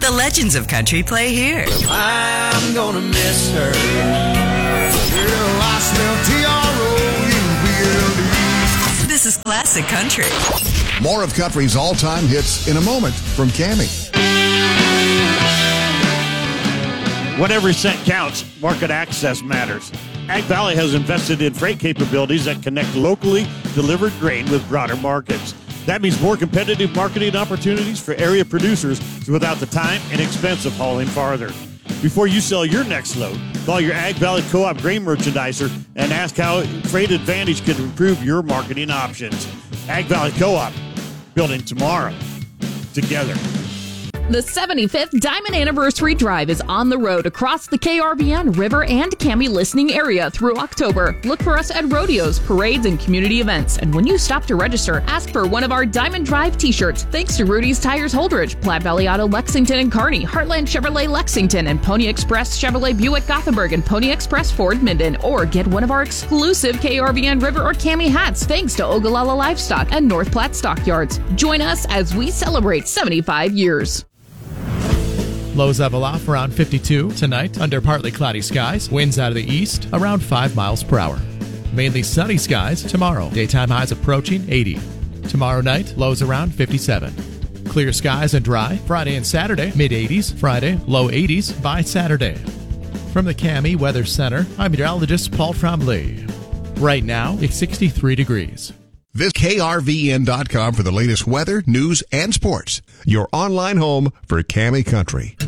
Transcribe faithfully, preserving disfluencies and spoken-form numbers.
The legends of country play here. I'm gonna miss her. Girl, I smell T R O U B L E. This is Classic Country. More of country's all-time hits in a moment from Cammie. When every cent counts, market access matters. Ag Valley has invested in freight capabilities that connect locally delivered grain with broader markets. That means more competitive marketing opportunities for area producers without the time and expense of hauling farther. Before you sell your next load, call your Ag Valley Co-op grain merchandiser and ask how Freight Advantage can improve your marketing options. Ag Valley Co-op, building tomorrow together. The seventy-fifth Diamond Anniversary Drive is on the road across the K R V N, River, and Cammie listening area through October. Look for us at rodeos, parades, and community events. And when you stop to register, ask for one of our Diamond Drive t-shirts. Thanks to Rudy's Tires Holdridge, Platte Valley Auto Lexington and Kearney, Heartland Chevrolet Lexington, and Pony Express Chevrolet Buick Gothenburg, and Pony Express Ford Minden. Or get one of our exclusive K R V N, River, or Cammie hats thanks to Ogallala Livestock and North Platte Stockyards. Join us as we celebrate seventy-five years. Lows level off around fifty-two tonight under partly cloudy skies. Winds out of the east around five miles per hour. Mainly sunny skies tomorrow. Daytime highs approaching eighty. Tomorrow night, lows around fifty-seven. Clear skies and dry. Friday and Saturday, mid eighties. Friday, low eighties by Saturday. From the Cammie Weather Center, I'm meteorologist Paul Trombley. Right now, it's sixty-three degrees. Visit K R V N dot com for the latest weather, news, and sports. Your online home for Cammie Country.